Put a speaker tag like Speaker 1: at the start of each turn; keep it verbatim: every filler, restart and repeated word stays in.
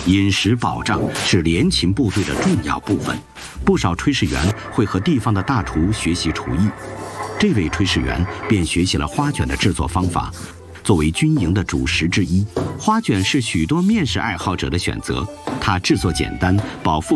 Speaker 1: 饮食保障是联勤部队的重要部分，不少炊事员会和地方的大厨学习厨艺。这位炊事员便学习了花卷的制作方法。作为军营的主食之一，花卷是许多面食爱好者的选择。它制作简单，饱腹。